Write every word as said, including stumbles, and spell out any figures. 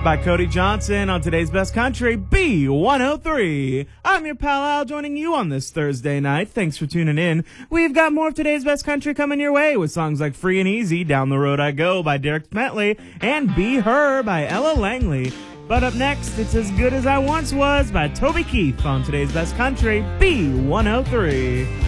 That by Cody Johnson on today's Best Country, B one oh three. I'm your pal Al, joining you on this Thursday night. Thanks for tuning in. We've got more of today's Best Country coming your way with songs like Free and Easy, Down the Road I Go by Derek Bentley, and Be Her by Ella Langley. But up next, it's As Good As I Once Was by Toby Keith on today's Best Country, B one oh three.